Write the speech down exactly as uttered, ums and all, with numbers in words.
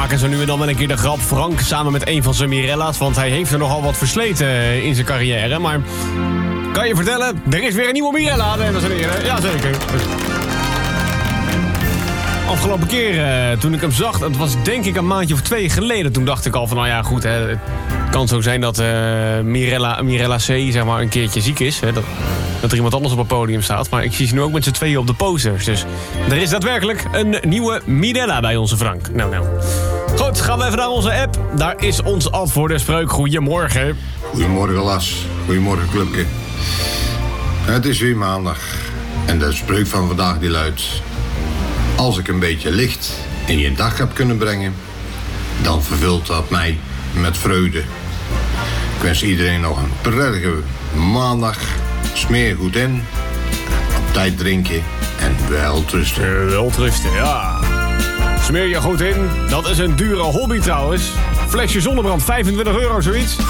maken ze nu en dan wel een keer de grap. Frank samen met een van zijn Mirella's, want hij heeft er nogal wat versleten in zijn carrière. Maar kan je vertellen, er is weer een nieuwe Mirella, dames en heren. Jazeker. Afgelopen keer uh, toen ik hem zag, het was denk ik een maandje of twee geleden. Toen dacht ik al van, nou ja, goed, hè, het kan zo zijn dat uh, Mirella, Mirella C zeg maar een keertje ziek is. Hè, dat, dat er iemand anders op het podium staat. Maar ik zie ze nu ook met z'n tweeën op de posters. Dus er is daadwerkelijk een nieuwe Mirella bij onze Frank. Nou, nou. Goed, gaan we even naar onze app. Daar is ons antwoord en spreuk. Goedemorgen. Goedemorgen, Las. Goedemorgen, clubje. Het is weer maandag. En de spreuk van vandaag die luidt: als ik een beetje licht in je dag heb kunnen brengen, dan vervult dat mij met vreugde. Ik wens iedereen nog een prettige maandag. Smeer goed in, op tijd drinken en welterusten. Uh, welterusten, ja. Smeer je goed in. Dat is een dure hobby trouwens. Flesje zonnebrand, vijfentwintig euro, zoiets.